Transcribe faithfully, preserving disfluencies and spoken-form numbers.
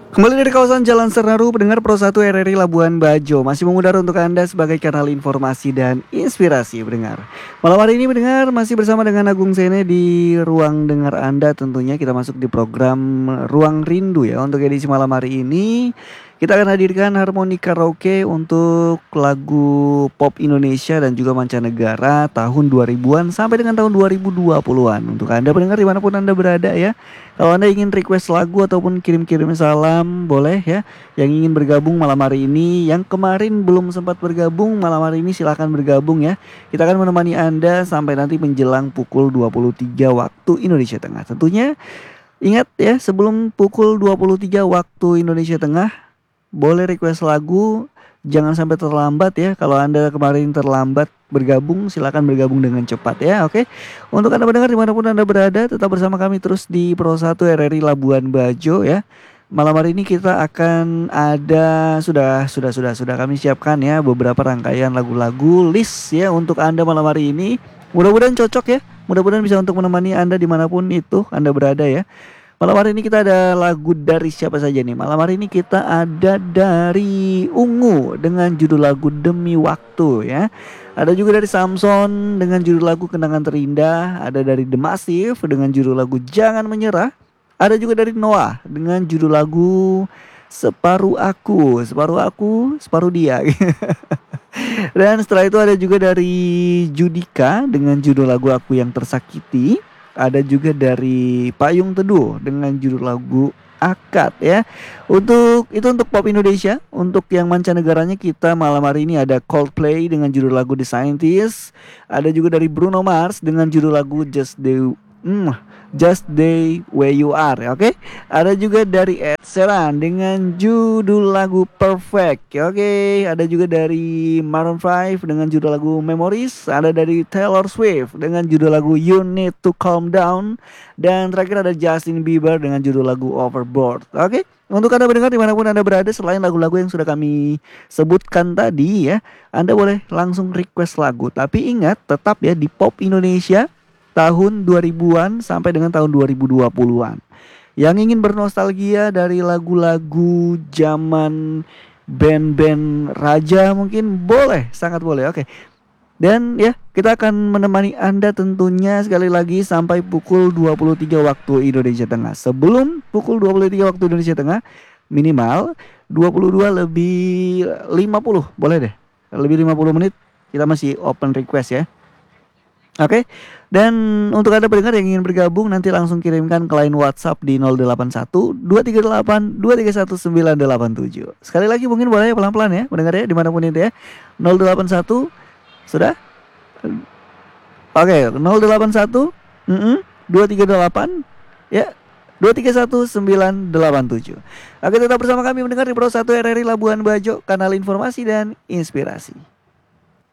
Kembali dari kawasan Jalan Senaru, pendengar Pro satu R R I Labuan Bajo masih mengudara untuk Anda sebagai kanal informasi dan inspirasi pendengar. Malam hari ini pendengar masih bersama dengan Agung Sene di ruang dengar Anda, tentunya kita masuk di program Ruang Rindu ya. Untuk edisi malam hari ini kita akan hadirkan harmoni karaoke untuk lagu pop Indonesia dan juga mancanegara tahun dua ribuan sampai dengan tahun dua ribu dua puluhan. Untuk Anda pendengar dimanapun Anda berada ya. Kalau Anda ingin request lagu ataupun kirim-kirim salam boleh ya. Yang ingin bergabung malam hari ini, yang kemarin belum sempat bergabung malam hari ini silahkan bergabung ya. Kita akan menemani Anda sampai nanti menjelang pukul dua puluh tiga waktu Indonesia Tengah. Tentunya ingat ya, sebelum pukul dua puluh tiga waktu Indonesia Tengah boleh request lagu, jangan sampai terlambat ya. Kalau Anda kemarin terlambat bergabung, silakan bergabung dengan cepat ya, oke. Untuk Anda pendengar dimanapun Anda berada, tetap bersama kami terus di Pro satu R R I Labuan Bajo ya. Malam hari ini kita akan ada sudah sudah sudah sudah kami siapkan ya beberapa rangkaian lagu-lagu list ya untuk Anda malam hari ini. Mudah-mudahan cocok ya. Mudah-mudahan bisa untuk menemani Anda dimanapun itu Anda berada ya. Malam hari ini kita ada lagu dari siapa saja nih? Malam hari ini kita ada dari Ungu dengan judul lagu Demi Waktu ya. Ada juga dari Samson dengan judul lagu Kenangan Terindah. Ada dari The Massive dengan judul lagu Jangan Menyerah. Ada juga dari Noah dengan judul lagu Separuh Aku. Separuh Aku, Separuh Dia. Dan setelah itu ada juga dari Judika dengan judul lagu Aku Yang Tersakiti. Ada juga dari Payung Teduh dengan judul lagu Akad ya. Untuk itu untuk pop Indonesia. Untuk yang mancanegaranya kita malam hari ini ada Coldplay dengan judul lagu The Scientist. Ada juga dari Bruno Mars dengan judul lagu Just the mm, Just the Way You Are, oke. Okay? Ada juga dari Ed Sheeran dengan judul lagu Perfect, oke. Okay? Ada juga dari Maroon five dengan judul lagu Memories. Ada dari Taylor Swift dengan judul lagu You Need to Calm Down. Dan terakhir ada Justin Bieber dengan judul lagu Overboard, oke. Okay? Untuk Anda mendengar dimanapun Anda berada, selain lagu-lagu yang sudah kami sebutkan tadi ya, Anda boleh langsung request lagu. Tapi ingat, tetap ya di pop Indonesia tahun dua ribuan sampai dengan tahun dua ribu dua puluhan. Yang ingin bernostalgia dari lagu-lagu zaman band-band raja mungkin boleh, sangat boleh. Oke. Dan ya, kita akan menemani Anda tentunya sekali lagi sampai pukul dua puluh tiga waktu Indonesia Tengah. Sebelum pukul dua puluh tiga waktu Indonesia Tengah, minimal dua puluh dua lebih lima puluh, boleh deh. Lebih lima puluh menit kita masih open request ya. Oke, okay. Dan untuk Anda pendengar yang ingin bergabung, nanti langsung kirimkan ke line WhatsApp di nol delapan satu dua tiga delapan dua tiga satu sembilan delapan tujuh. Sekali lagi mungkin boleh pelan-pelan ya pendengar ya, dimanapun itu ya. nol delapan satu, sudah? Oke, okay. nol delapan satu dua tiga delapan ya dua tiga satu sembilan delapan tujuh. Oke, tetap bersama kami mendengar di Pro satu R R I Labuan Bajo, kanal informasi dan inspirasi.